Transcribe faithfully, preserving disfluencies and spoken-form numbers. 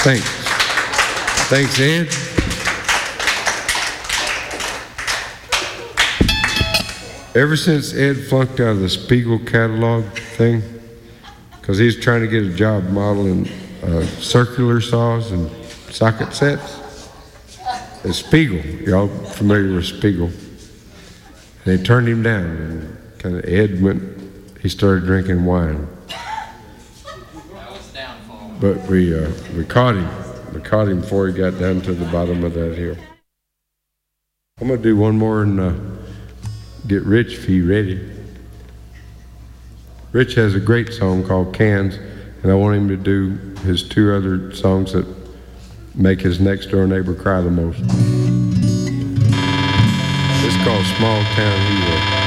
Thanks. Thanks, Ed. Ever since Ed flunked out of the Spiegel catalog thing, because he's trying to get a job modeling uh, circular saws and socket sets, it's Spiegel. Y'all familiar with Spiegel? And they turned him down, and kind of Ed went, he started drinking wine. But we uh, we caught him. We caught him before he got down to the bottom of that hill. I'm gonna do one more and uh, get Rich if he's ready. Rich has a great song called Cans, and I want him to do his two other songs that make his next door neighbor cry the most. It's called Small Town Hero.